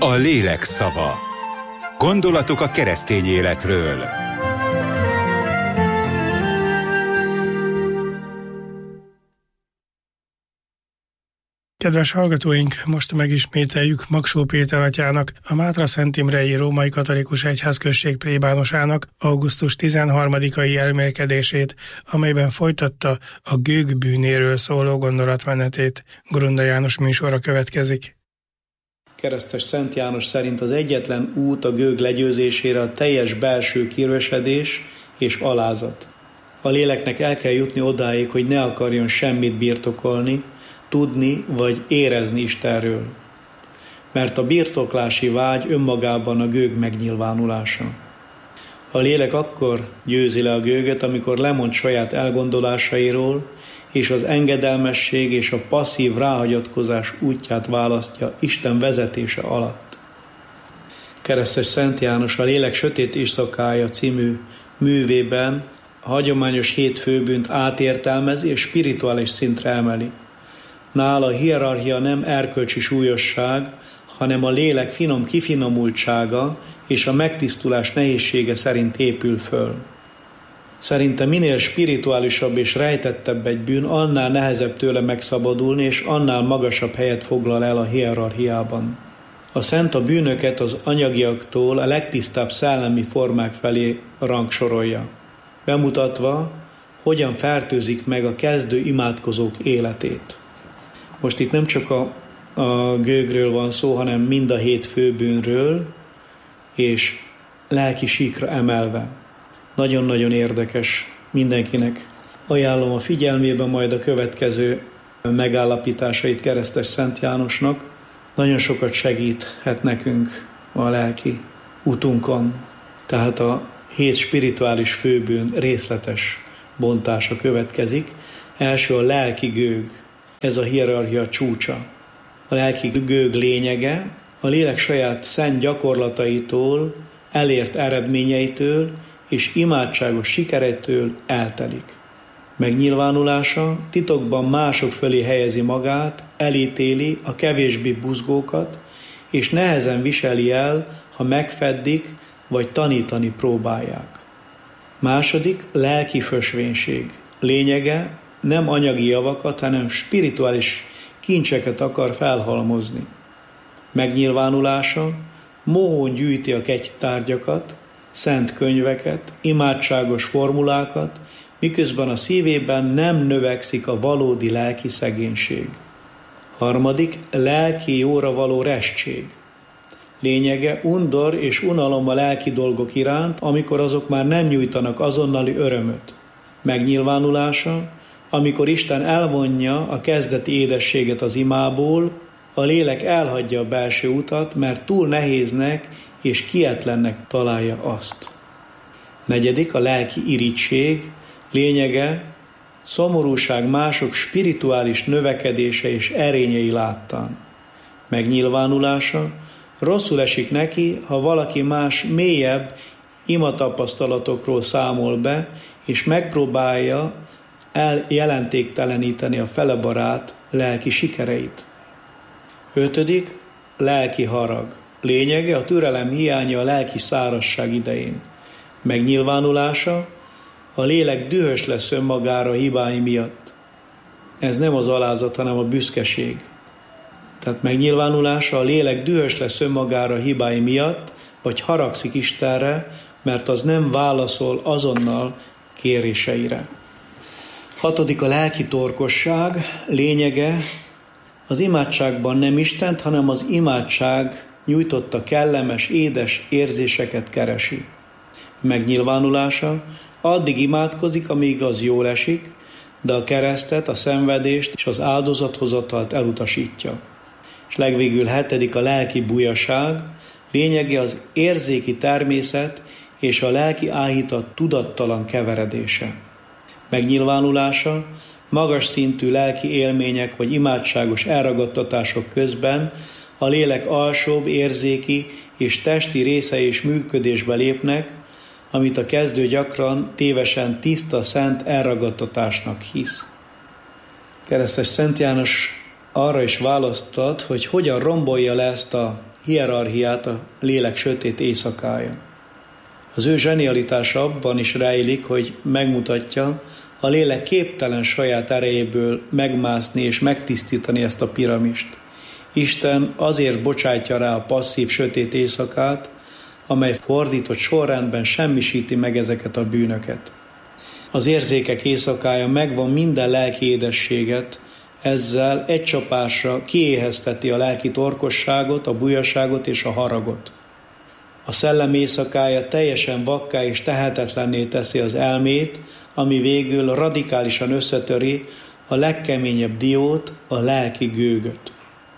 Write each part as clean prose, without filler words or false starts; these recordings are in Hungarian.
A lélek szava. Gondolatok a keresztény életről. Kedves hallgatóink, most megismételjük Magsó Péter atyának, a Mátra-Szentimrei Római Katolikus Egyházközség plébánosának augusztus 13-ai elmélkedését, amelyben folytatta a gőg bűnéről szóló gondolatmenetét. Grunda János műsora következik. Keresztes Szent János szerint az egyetlen út a gőg legyőzésére a teljes belső kirövesedés és alázat. A léleknek el kell jutni odáig, hogy ne akarjon semmit birtokolni, tudni vagy érezni Istenről. Mert a birtoklási vágy önmagában a gőg megnyilvánulása. A lélek akkor győzi le a gőgöt, amikor lemond saját elgondolásairól, és az engedelmesség és a passzív ráhagyatkozás útját választja Isten vezetése alatt. Keresztes Szent János a Lélek sötét éjszakája című művében a hagyományos 7 főbűnt átértelmezi és spirituális szintre emeli. Nála a hierarchia nem erkölcsi súlyosság, hanem a lélek finom kifinomultsága és a megtisztulás nehézsége szerint épül föl. Szerinte minél spirituálisabb és rejtettebb egy bűn, annál nehezebb tőle megszabadulni, és annál magasabb helyet foglal el a hierarchiában. A szent a bűnöket az anyagiaktól a legtisztább szellemi formák felé rangsorolja, bemutatva, hogyan fertőzik meg a kezdő imádkozók életét. Most itt nem csak a gőgről van szó, hanem mind a 7 főbűnről, és lelki síkra emelve. Nagyon-nagyon érdekes, mindenkinek ajánlom a figyelmébe majd a következő megállapításait Keresztes Szent Jánosnak. Nagyon sokat segíthet nekünk a lelki útunkon. Tehát a 7 spirituális főbűn részletes bontása következik. Első a lelki gőg, ez a hierarchia csúcsa. A lelki gőg lényege a lélek saját szent gyakorlataitól, elért eredményeitől és imádságos sikereitől eltelik. Megnyilvánulása titokban mások fölé helyezi magát, elítéli a kevésbé buzgókat, és nehezen viseli el, ha megfeddik vagy tanítani próbálják. Második, lelki fösvénység. Lényege nem anyagi javakat, hanem spirituális kincseket akar felhalmozni. Megnyilvánulása mohón gyűjti a kegytárgyakat, szent könyveket, imádságos formulákat, miközben a szívében nem növekszik a valódi lelki szegénység. Harmadik, lelki jóra való restség. Lényege undor és unalom a lelki dolgok iránt, amikor azok már nem nyújtanak azonnali örömöt. Megnyilvánulása, amikor Isten elvonja a kezdeti édességet az imából, a lélek elhagyja a belső utat, mert túl nehéznek és kietlennek találja azt. Negyedik, a lelki irigység. Lényege, szomorúság mások spirituális növekedése és erényei láttán. Megnyilvánulása, rosszul esik neki, ha valaki más mélyebb imatapasztalatokról számol be, és megpróbálja eljelentékteleníteni a felebarát lelki sikereit. Ötödik, lelki harag. Lényege a türelem hiánya a lelki szárazság idején. Megnyilvánulása, a lélek dühös lesz önmagára hibái miatt. Ez nem az alázat, hanem a büszkeség. Tehát megnyilvánulása, a lélek dühös lesz önmagára hibái miatt, vagy haragszik Istenre, mert az nem válaszol azonnal kéréseire. Hatodik, a lelki torkosság. Lényege, az imádságban nem Istent, hanem az imádság nyújtotta kellemes, édes érzéseket keresi. Megnyilvánulása, addig imádkozik, amíg az jól esik, de a keresztet, a szenvedést és az áldozathozatalt elutasítja. És legvégül 7. a lelki bujaság. Lényege az érzéki természet és a lelki áhítat tudattalan keveredése. Megnyilvánulása, magas szintű lelki élmények vagy imádságos elragadtatások közben a lélek alsóbb, érzéki és testi részei is működésbe lépnek, amit a kezdő gyakran tévesen tiszta, szent elragadtatásnak hisz. Keresztes Szent János arra is választott, hogy hogyan rombolja le ezt a hierarchiát a lélek sötét éjszakája. Az ő zsenialitása abban is rejlik, hogy megmutatja, a lélek képtelen saját erejéből megmászni és megtisztítani ezt a piramist. Isten azért bocsátja rá a passzív sötét éjszakát, amely fordított sorrendben semmisíti meg ezeket a bűnöket. Az érzékek éjszakája megvan minden lelki édességet, ezzel egy csapásra kiéhezteti a lelki torkosságot, a bujaságot és a haragot. A szellem éjszakája teljesen vakká és tehetetlenné teszi az elmét, ami végül radikálisan összetöri a legkeményebb diót, a lelki gőgöt.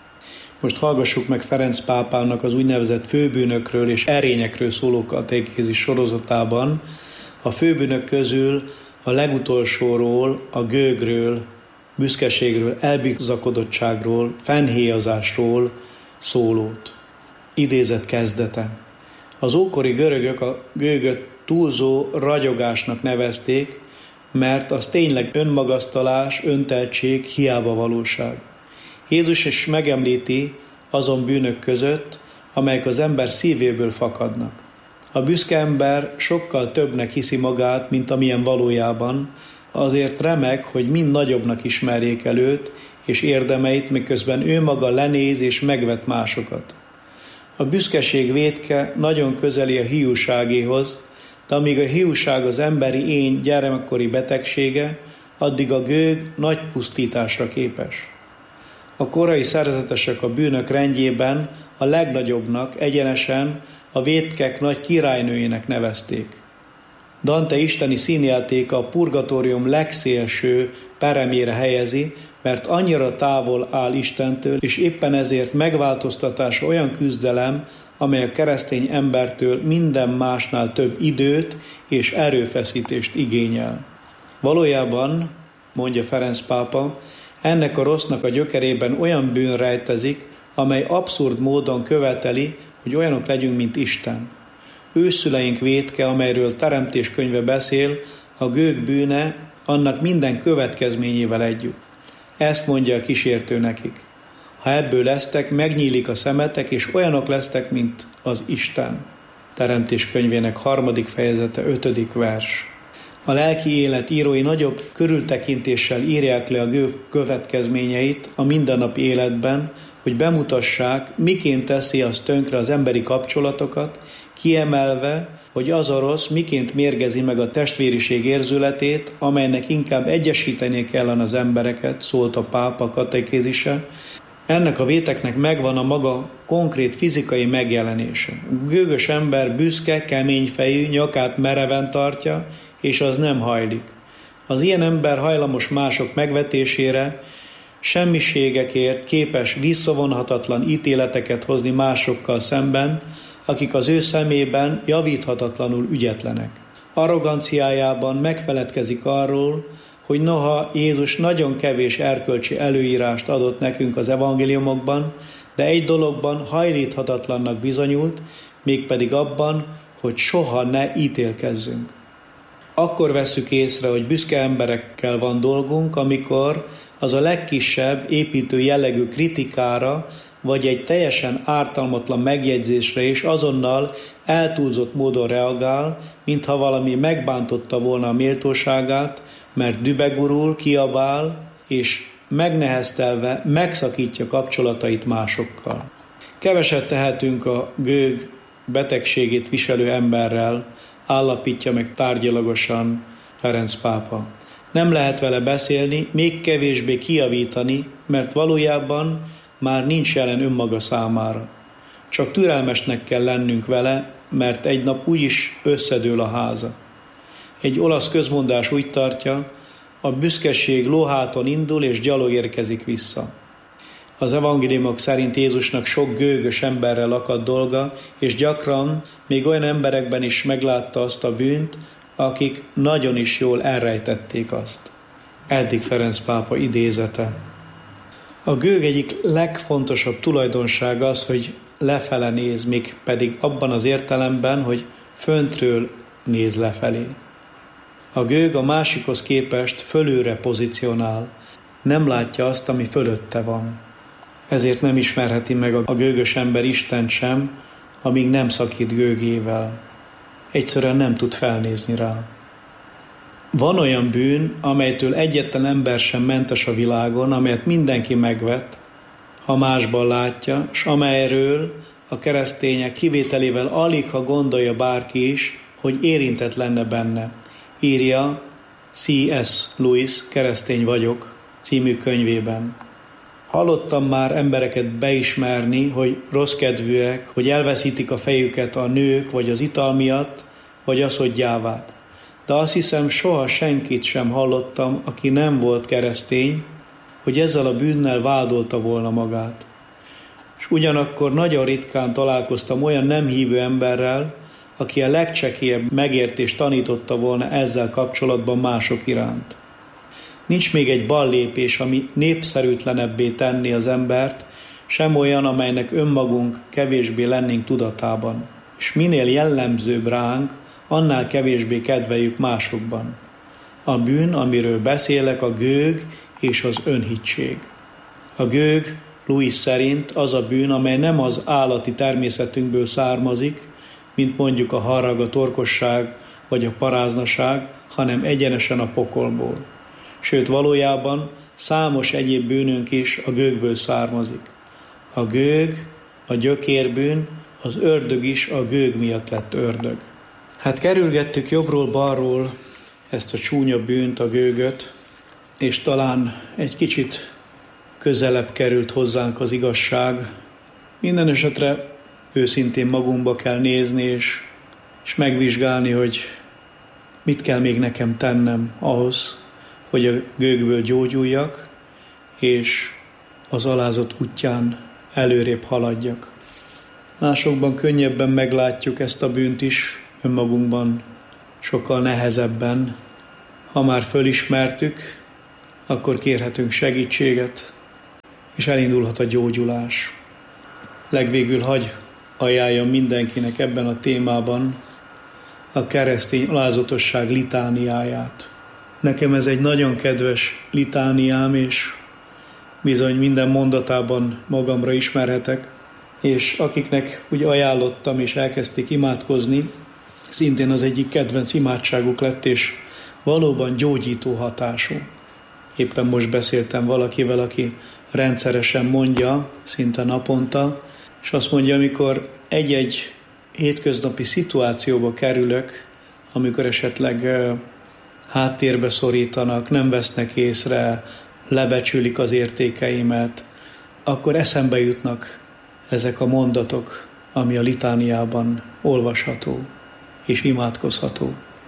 Most hallgassuk meg Ferenc pápának az úgynevezett főbűnökről és erényekről szóló katékézis sorozatában. A főbűnök közül a legutolsóról, a gőgről, büszkeségről, elbizakodottságról, fennhéjazásról szólót. Idézet kezdete. Az ókori görögök a gőgöt túlzó ragyogásnak nevezték, mert az tényleg önmagasztalás, önteltség, hiába valóság. Jézus is megemlíti azon bűnök között, amelyek az ember szívéből fakadnak. A büszke ember sokkal többnek hiszi magát, mint amilyen valójában, azért remeg, hogy mind nagyobbnak ismerjék el őt és érdemeit, miközben ő maga lenéz és megvet másokat. A büszkeség vétke nagyon közeli a hiúságéhoz, de amíg a hiúság az emberi én gyermekkori betegsége, addig a gőg nagy pusztításra képes. A korai szerzetesek a bűnök rendjében a legnagyobbnak egyenesen a vétkek nagy királynőjének nevezték. Dante isteni színjátéka a purgatórium legszélső peremére helyezi, mert annyira távol áll Istentől, és éppen ezért megváltoztatása olyan küzdelem, amely a keresztény embertől minden másnál több időt és erőfeszítést igényel. Valójában, mondja Ferenc pápa, ennek a rossznak a gyökerében olyan bűn rejtezik, amely abszurd módon követeli, hogy olyanok legyünk, mint Isten. Őszüleink vétke, amelyről Teremtés könyve beszél, a gőg bűne, annak minden következményével együtt. Ezt mondja a kísértő nekik. Ha ebből lesztek, megnyílik a szemetek, és olyanok lesztek, mint az Isten. Teremtés könyvének 3. fejezete 5. vers. A lelki élet írói nagyobb körültekintéssel írják le a gőg következményeit a mindennapi életben, hogy bemutassák, miként teszi az tönkre az emberi kapcsolatokat, kiemelve, hogy az a rossz miként mérgezi meg a testvériség érzületét, amelynek inkább egyesítenie kellene az embereket, szólt a pápa katekézise. Ennek a véteknek megvan a maga konkrét fizikai megjelenése. A gőgös ember büszke, keményfejű, nyakát mereven tartja, és az nem hajlik. Az ilyen ember hajlamos mások megvetésére, semmiségekért képes visszavonhatatlan ítéleteket hozni másokkal szemben, akik az ő szemében javíthatatlanul ügyetlenek. Arroganciájában megfeledkezik arról, hogy noha Jézus nagyon kevés erkölcsi előírást adott nekünk az evangéliumokban, de egy dologban hajlíthatatlannak bizonyult, mégpedig abban, hogy soha ne ítélkezzünk. Akkor vesszük észre, hogy büszke emberekkel van dolgunk, amikor az a legkisebb építő jellegű kritikára, vagy egy teljesen ártalmatlan megjegyzésre is azonnal eltúlzott módon reagál, mintha valami megbántotta volna a méltóságát, mert dübegurul, kiabál, és megneheztelve megszakítja kapcsolatait másokkal. Keveset tehetünk a gőg betegségét viselő emberrel, állapítja meg tárgyilagosan Ferenc pápa. Nem lehet vele beszélni, még kevésbé kijavítani, mert valójában már nincs jelen önmaga számára. Csak türelmesnek kell lennünk vele, mert egy nap úgyis összedől a háza. Egy olasz közmondás úgy tartja, a büszkeség lóháton indul és gyalog érkezik vissza. Az evangéliumok szerint Jézusnak sok gőgös emberrel akadt dolga, és gyakran még olyan emberekben is meglátta azt a bűnt, akik nagyon is jól elrejtették azt. Eddig Ferenc pápa idézete. A gőg egyik legfontosabb tulajdonsága az, hogy lefele néz, még pedig abban az értelemben, hogy föntről néz lefelé. A gőg a másikhoz képest fölülre pozícionál, nem látja azt, ami fölötte van. Ezért nem ismerheti meg a gőgös ember Istent sem, amíg nem szakít gőgével. Egyszerűen nem tud felnézni rá. Van olyan bűn, amelytől egyetlen ember sem mentes a világon, amelyet mindenki megvet, ha másban látja, s amelyről a keresztények kivételével alig, ha gondolja bárki is, hogy érintett lenne benne. Írja C.S. Lewis, Keresztény vagyok című könyvében. Hallottam már embereket beismerni, hogy rosszkedvűek, hogy elveszítik a fejüket a nők, vagy az ital miatt, vagy az, hogy gyávák. De azt hiszem, soha senkit sem hallottam, aki nem volt keresztény, hogy ezzel a bűnnel vádolta volna magát. És ugyanakkor nagyon ritkán találkoztam olyan nem hívő emberrel, aki a legcsekélyebb megértést tanította volna ezzel kapcsolatban mások iránt. Nincs még egy ballépés, ami népszerűtlenebbé tenni az embert, sem olyan, amelynek önmagunk kevésbé lennénk tudatában. És minél jellemzőbb ránk, annál kevésbé kedveljük másokban. A bűn, amiről beszélek, a gőg és az önhittség. A gőg Lewis szerint az a bűn, amely nem az állati természetünkből származik, mint mondjuk a harag, a torkosság vagy a paráznaság, hanem egyenesen a pokolból. Sőt, valójában számos egyéb bűnünk is a gőgből származik. A gőg, a gyökérbűn, az ördög is a gőg miatt lett ördög. Hát kerülgettük jobbról-balról ezt a csúnya bűnt, a gőgöt, és talán egy kicsit közelebb került hozzánk az igazság. Minden esetre őszintén magunkba kell nézni, és megvizsgálni, hogy mit kell még nekem tennem ahhoz, hogy a gőgből gyógyuljak, és az alázat útján előrébb haladjak. Másokban könnyebben meglátjuk ezt a bűnt is, önmagunkban sokkal nehezebben. Ha már fölismertük, akkor kérhetünk segítséget, és elindulhat a gyógyulás. Legvégül hagy ajánljam mindenkinek ebben a témában a keresztény alázatosság litániáját. Nekem ez egy nagyon kedves litániám, és bizony minden mondatában magamra ismerhetek, és akiknek úgy ajánlottam és elkezdték imádkozni, szintén az egyik kedvenc imádságuk lett, és valóban gyógyító hatású. Éppen most beszéltem valakivel, aki rendszeresen mondja, szinte naponta, és azt mondja, amikor egy-egy hétköznapi szituációba kerülök, amikor esetleg háttérbe szorítanak, nem vesznek észre, lebecsülik az értékeimet, akkor eszembe jutnak ezek a mondatok, ami a litániában olvasható és imádkozható.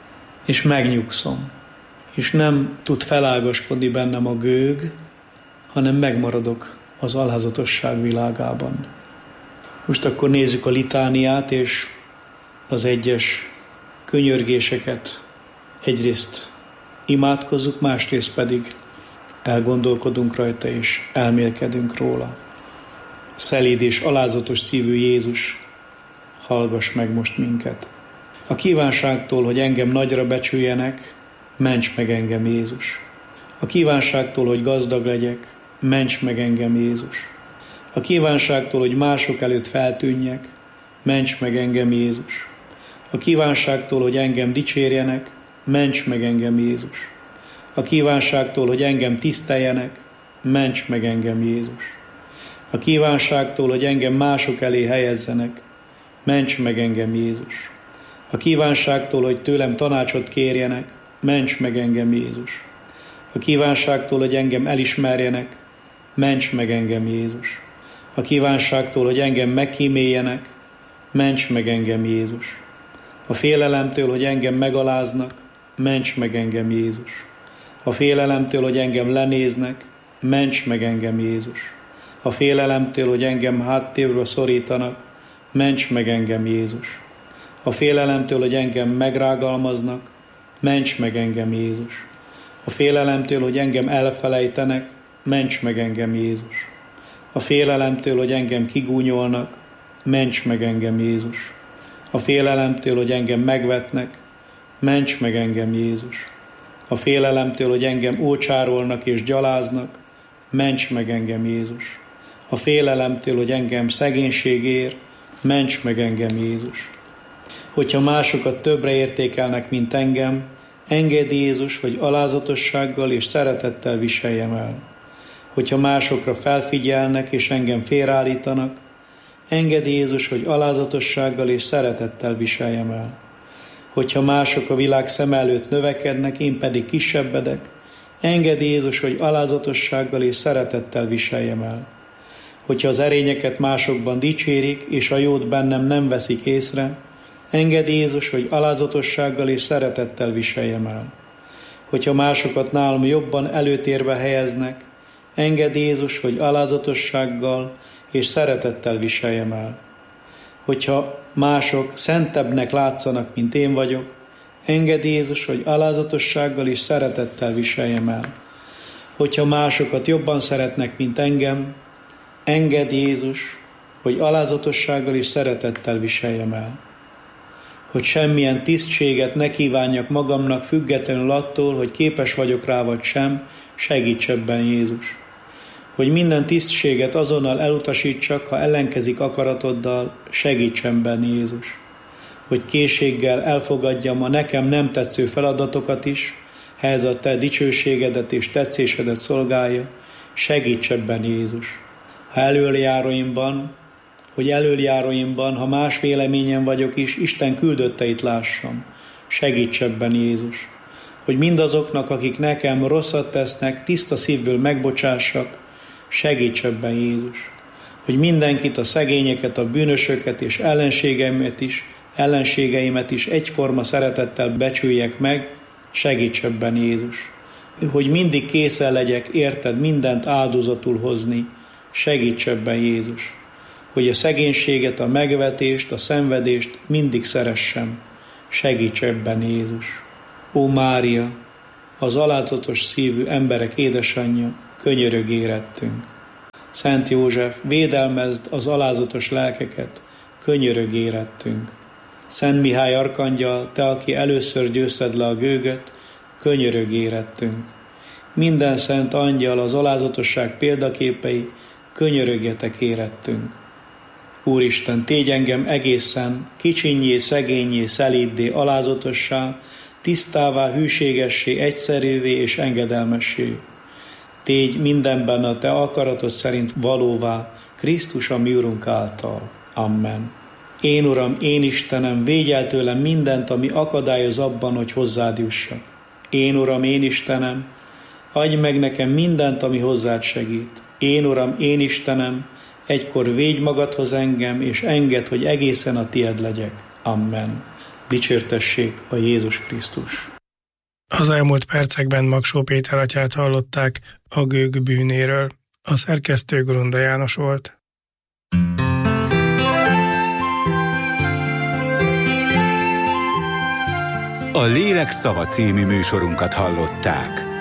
És megnyugszom. És nem tud felágaskodni bennem a gőg, hanem megmaradok az alázatosság világában. Most akkor nézzük a litániát és az egyes könyörgéseket. Egyrészt imádkozzuk, másrészt pedig elgondolkodunk rajta és elmélkedünk róla. Szelíd és alázatos szívű Jézus, hallgass meg most minket. A kívánságtól, hogy engem nagyra becsüljenek, ments meg engem Jézus. A kívánságtól, hogy gazdag legyek, ments meg engem Jézus. A kívánságtól, hogy mások előtt feltűnjek, ments meg engem Jézus. A kívánságtól, hogy engem dicsérjenek, ments meg engem Jézus. A kívánságtól, hogy engem tiszteljenek, ments meg engem Jézus. A kívánságtól, hogy engem mások elé helyezzenek, ments meg engem Jézus. A kívánságtól, hogy tőlem tanácsot kérjenek, ments meg engem Jézus. A kívánságtól, hogy engem elismerjenek, ments meg engem Jézus. A kívánságtól, hogy engem megkíméljenek, ments meg engem Jézus. A félelemtől, hogy engem megaláznak, ments meg engem Jézus. A félelemtől, hogy engem lenéznek, ments meg engem Jézus. A félelemtől, hogy engem háttérbe szorítanak, ments meg engem Jézus. A félelemtől, hogy engem megrágalmaznak, ments meg engem Jézus. A félelemtől, hogy engem elfelejtenek, ments meg engem Jézus. A félelemtől, hogy engem kigúnyolnak, ments meg engem Jézus. A félelemtől, hogy engem megvetnek, ments meg engem Jézus. A félelemtől, hogy engem ócsárolnak és gyaláznak, ments meg engem Jézus. A félelemtől, hogy engem szegénység ér, ments meg engem, Jézus. Hogyha másokat többre értékelnek, mint engem, engedd, Jézus, hogy alázatossággal és szeretettel viseljem el. Hogyha másokra felfigyelnek és engem félreállítanak, engedd, Jézus, hogy alázatossággal és szeretettel viseljem el. Hogyha mások a világ szem előtt növekednek, én pedig kisebbedek, engedd, Jézus, hogy alázatossággal és szeretettel viseljem el. Hogyha az erényeket másokban dicsérik, és a jót bennem nem veszik észre, engedd, Jézus, hogy alázatossággal és szeretettel viseljem el. Hogyha másokat nálam jobban előtérbe helyeznek, engedd, Jézus, hogy alázatossággal és szeretettel viseljem el. Hogyha mások szentebbnek látszanak, mint én vagyok, engedd, Jézus, hogy alázatossággal és szeretettel viseljem el. Hogyha másokat jobban szeretnek, mint engem, engedd, Jézus, hogy alázatossággal és szeretettel viseljem el. Hogy semmilyen tisztséget ne kívánjak magamnak függetlenül attól, hogy képes vagyok rá vagy sem, segíts ebben, Jézus. Hogy minden tisztséget azonnal elutasítsak, ha ellenkezik akaratoddal, segíts ebben, Jézus. Hogy készséggel elfogadjam a nekem nem tetsző feladatokat is, ha ez a te dicsőségedet és tetszésedet szolgálja, segíts ebben, Jézus. Elöljáróimban, ha más véleményen vagyok is, Isten küldötteit lássam. Segíts ebben, Jézus. Hogy mindazoknak, akik nekem rosszat tesznek, tiszta szívből megbocsássak, segíts ebben, Jézus. Hogy mindenkit, a szegényeket, a bűnösöket és ellenségeimet is egyforma szeretettel becsüljek meg, segíts ebben, Jézus. Hogy mindig készen legyek, érted, mindent áldozatul hozni, segíts ebben, Jézus. Hogy a szegénységet, a megvetést, a szenvedést mindig szeressem, segíts ebben, Jézus. Ó Mária, az alázatos szívű emberek édesanyja, könyörögj érettünk. Szent József, védelmezd az alázatos lelkeket, könyörögj érettünk. Szent Mihály arkangyal, te, aki először győzted le a gőgöt, könyörögj érettünk. Minden szent angyal, az alázatosság példaképei, könyörögjetek érettünk. Úristen, tégy engem egészen kicsinnyé, szegényé, szelíddé, alázatossá, tisztává, hűségessé, egyszerűvé és engedelmessé. Tégy mindenben a te akaratod szerint valóvá, Krisztus a mi Urunk által. Amen. Én, Uram, én Istenem, védj el tőlem mindent, ami akadályoz abban, hogy hozzád jussak. Én, Uram, én Istenem, adj meg nekem mindent, ami hozzád segít. Én, Uram, én Istenem, egykor védj magadhoz engem, és engedd, hogy egészen a tied legyek. Amen. Dicsértessék a Jézus Krisztus. Az elmúlt percekben Magsó Péter atyát hallották a gőg bűnéről. A szerkesztő Grunda János volt. A Lélek szava című műsorunkat hallották.